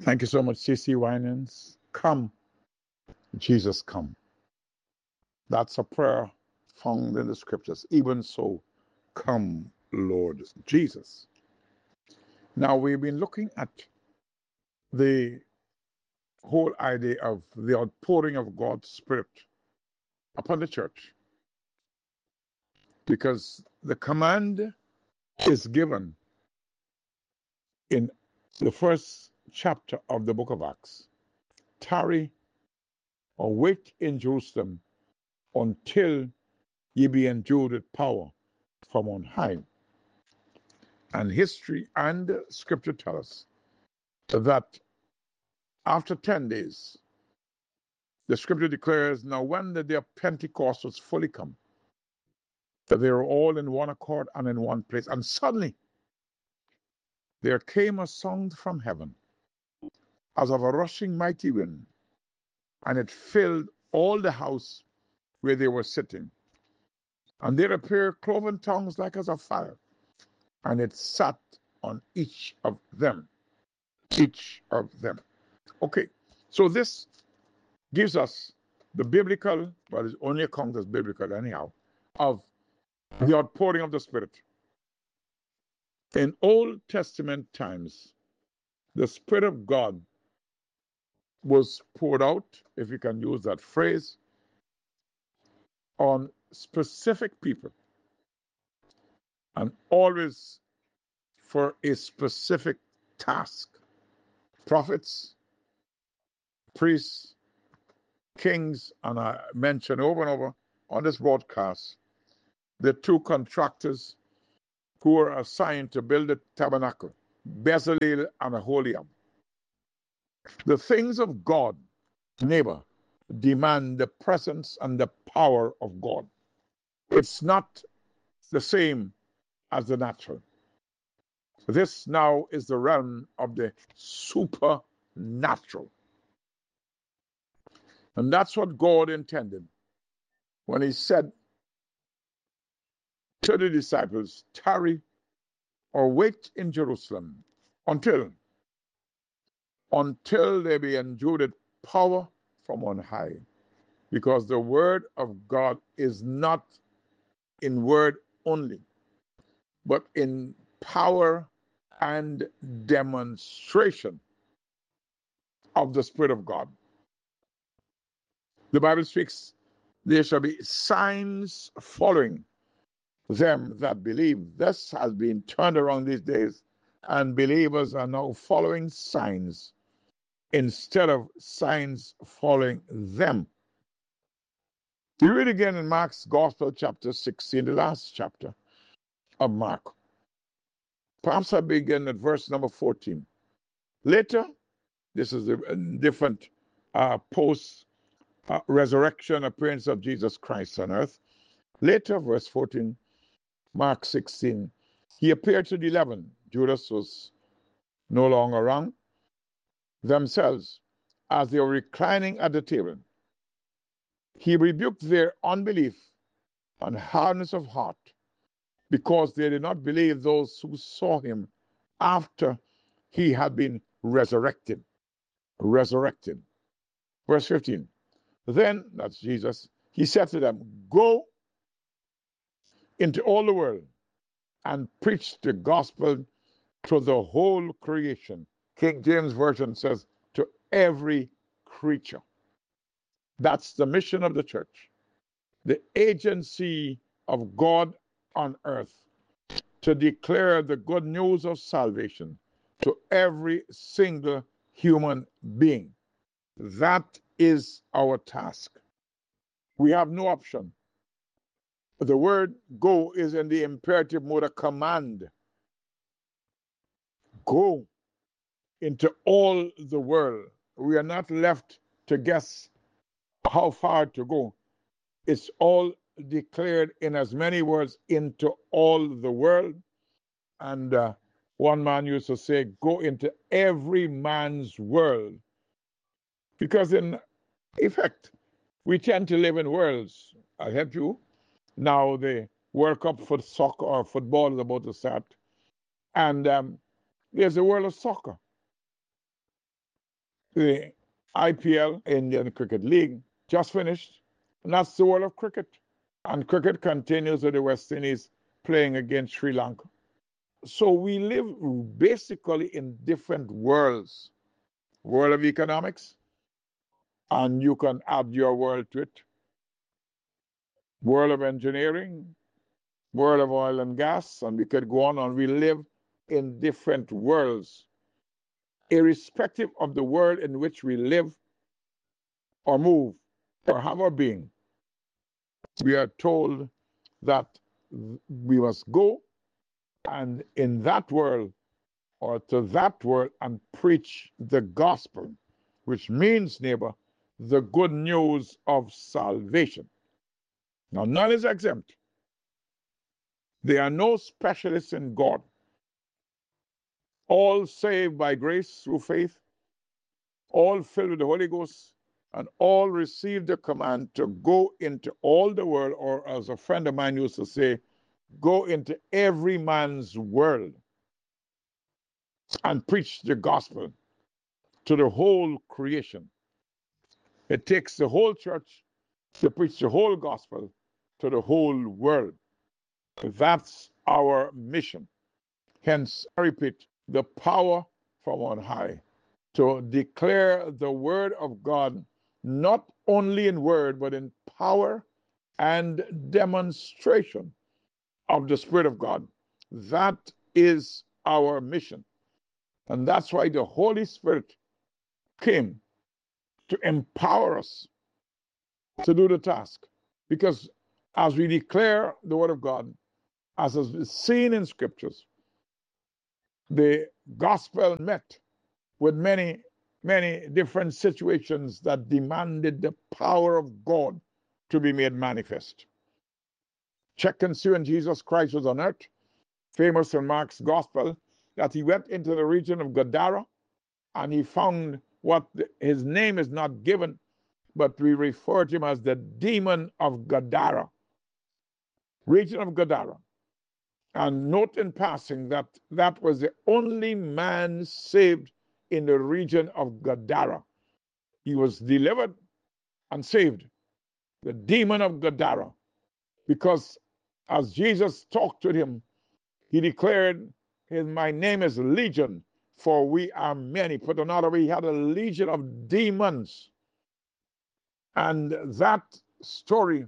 Thank you so much, C.C. Winans. Come, Jesus, come. That's a prayer found in the scriptures. Even so, come, Lord Jesus. Now, we've been looking at the whole idea of the outpouring of God's Spirit upon the church, because the command is given in the first chapter of the book of Acts. Tarry or wait in Jerusalem until ye be endued with power from on high. And history and scripture tell us that after 10 days, the scripture declares, now when the day of Pentecost was fully come, that they were all in one accord and in one place. And suddenly there came a sound from heaven as of a rushing mighty wind, and it filled all the house where they were sitting. And there appeared cloven tongues like as of fire, and it sat on each of them. Each of them. Okay, so this gives us the biblical, but it's only account as biblical anyhow, of the outpouring of the Spirit. In Old Testament times, the Spirit of God was poured out, if you can use that phrase, on specific people, and always for a specific task. Prophets, priests, kings, and I mention over and over on this broadcast the two contractors who were assigned to build the tabernacle, Bezalel and Aholiab. The things of God, neighbor, demand the presence and the power of God. It's not the same as the natural. This now is the realm of the supernatural. And that's what God intended when he said to the disciples, tarry or wait in Jerusalem until they be endued with power from on high. Because the word of God is not in word only, but in power and demonstration of the Spirit of God. The Bible speaks, there shall be signs following them that believe. This has been turned around these days, and believers are now following signs instead of signs following them. We read again in Mark's Gospel, chapter 16, the last chapter of Mark. Perhaps I begin at verse number 14. Later, this is a different post-resurrection appearance of Jesus Christ on earth. Later, verse 14, Mark 16, he appeared to the 11. Judas was no longer around. Themselves, as they were reclining at the table, he rebuked their unbelief and hardness of heart, because they did not believe those who saw him after he had been resurrected. Resurrected. Verse 15. Then, that's Jesus, he said to them, go into all the world and preach the gospel to the whole creation. King James Version says, to every creature. That's the mission of the church. The agency of God on earth to declare the good news of salvation to every single human being. That is our task. We have no option. The word go is in the imperative mode, a command. Go into all the world. We are not left to guess how far to go. It's all declared in as many words, into all the world. And one man used to say, go into every man's world. Because in effect, we tend to live in worlds. I'll help you. Now the World Cup for soccer or football is about to start. And there's a world of soccer. The IPL, Indian Cricket League, just finished. And that's the world of cricket. And cricket continues with the West Indies playing against Sri Lanka. So we live basically in different worlds. World of economics, and you can add your world to it. World of engineering, world of oil and gas, and we could go on and we live in different worlds. Irrespective of the world in which we live or move or have our being, we are told that we must go and in that world or to that world and preach the gospel, which means, neighbor, the good news of salvation. Now, none is exempt. There are no specialists in God. All saved by grace through faith, all filled with the Holy Ghost, and all received the command to go into all the world, or as a friend of mine used to say, go into every man's world and preach the gospel to the whole creation. It takes the whole church to preach the whole gospel to the whole world. That's our mission. Hence, I repeat, the power from on high to declare the word of God, not only in word, but in power and demonstration of the Spirit of God. That is our mission. And that's why the Holy Spirit came to empower us to do the task. Because as we declare the word of God, as is seen in scriptures, the gospel met with many, many different situations that demanded the power of God to be made manifest. Check and see when Jesus Christ was on earth, famous in Mark's gospel, that he went into the region of Gadara and he found what his name is not given, but we refer to him as the demon of Gadara, region of Gadara. And note in passing that that was the only man saved in the region of Gadara. He was delivered and saved, the demon of Gadara, because as Jesus talked to him, he declared, my name is Legion, for we are many. Put another way, he had a legion of demons. And that story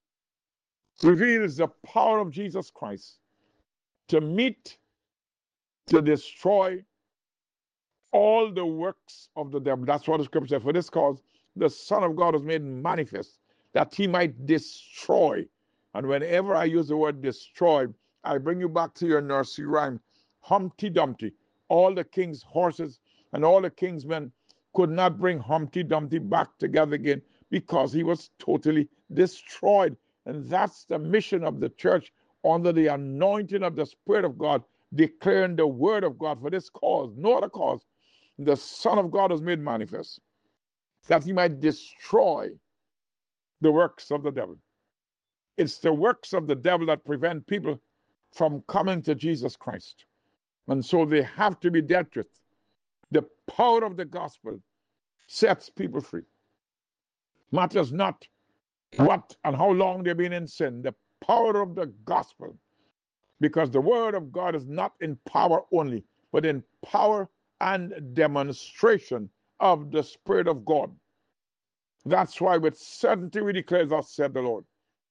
reveals the power of Jesus Christ to meet, to destroy all the works of the devil. That's what the scripture says. For this cause, the Son of God was made manifest, that he might destroy. And whenever I use the word destroy, I bring you back to your nursery rhyme. Humpty Dumpty, all the king's horses and all the king's men could not bring Humpty Dumpty back together again because he was totally destroyed. And that's the mission of the church under the anointing of the Spirit of God, declaring the word of God. For this cause, no other cause, the Son of God was made manifest, that he might destroy the works of the devil. It's the works of the devil that prevent people from coming to Jesus Christ. And so they have to be dealt with. The power of the gospel sets people free. Matters not what and how long they've been in sin. The power of the gospel. Because the word of God is not in power only, but in power and demonstration of the Spirit of God. That's why with certainty we declare, thus said the Lord.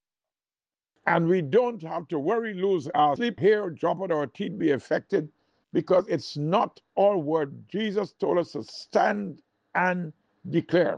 And we don't have to worry, lose our sleep, hair, drop out our teeth, be affected, because it's not our word. Jesus told us to stand and declare.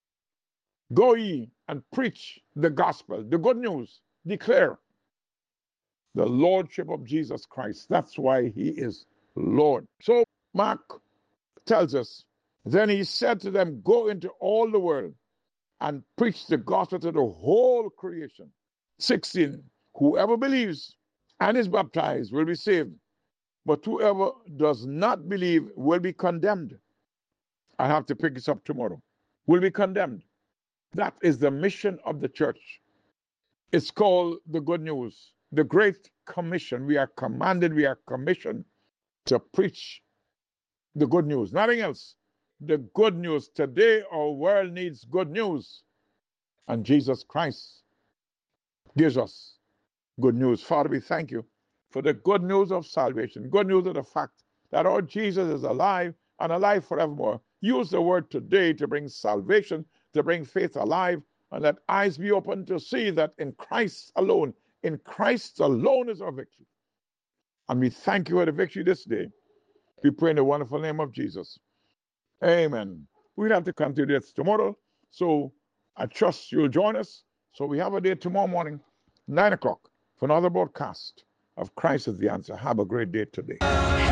Go ye and preach the gospel, the good news. Declare the lordship of Jesus Christ. That's why he is Lord. So Mark tells us, then he said to them, go into all the world and preach the gospel to the whole creation. 16, whoever believes and is baptized will be saved, but whoever does not believe will be condemned. I have to pick this up tomorrow. Will be condemned. That is the mission of the church. It's called the good news, the Great Commission. We are commanded, we are commissioned to preach the good news, nothing else. the good news. Today, our world needs good news. And Jesus Christ gives us good news. Father, we thank you for the good news of salvation, good news of the fact that our Jesus is alive and alive forevermore. Use the word today to bring salvation, to bring faith alive, and let eyes be open to see that in Christ alone is our victory. And we thank you for the victory this day. We pray in the wonderful name of Jesus. Amen. We'll have to continue this tomorrow. So I trust you'll join us. So we have a day tomorrow morning, 9 o'clock, for another broadcast of Christ is the Answer. Have a great day today.